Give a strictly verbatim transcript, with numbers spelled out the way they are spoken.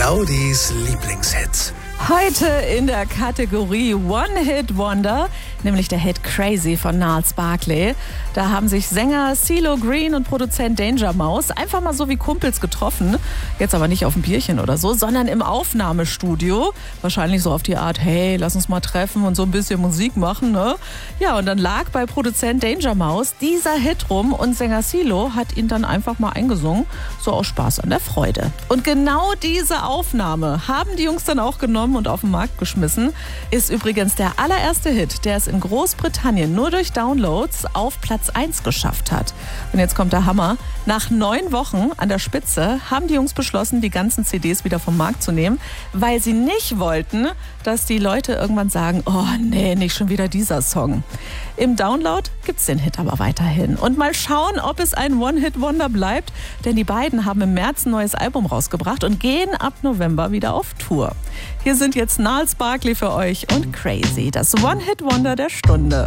Claudis Lieblingshits. Heute in der Kategorie One-Hit-Wonder, nämlich der Hit Crazy von Gnarls Barkley. Da haben sich Sänger CeeLo Green und Produzent Danger Mouse einfach mal so wie Kumpels getroffen. Jetzt aber nicht auf ein Bierchen oder so, sondern im Aufnahmestudio. Wahrscheinlich so auf die Art, hey, lass uns mal treffen und so ein bisschen Musik machen, ne? Ja, und dann lag bei Produzent Danger Mouse dieser Hit rum und Sänger CeeLo hat ihn dann einfach mal eingesungen, so aus Spaß an der Freude. Und genau diese Aufnahme haben die Jungs dann auch genommen und auf den Markt geschmissen. Ist übrigens der allererste Hit, der es in Großbritannien nur durch Downloads auf Platz eins geschafft hat. Und jetzt kommt der Hammer. Nach neun Wochen an der Spitze haben die Jungs beschlossen, die ganzen C Ds wieder vom Markt zu nehmen, weil sie nicht wollten, dass die Leute irgendwann sagen, oh nee, nicht schon wieder dieser Song. Im Download gibt's den Hit aber weiterhin. Und mal schauen, ob es ein One-Hit-Wonder bleibt, denn die beiden haben im März ein neues Album rausgebracht und gehen ab November wieder auf Tour. Hier sind jetzt Gnarls Barkley für euch und Crazy, das One-Hit-Wonder der Stunde.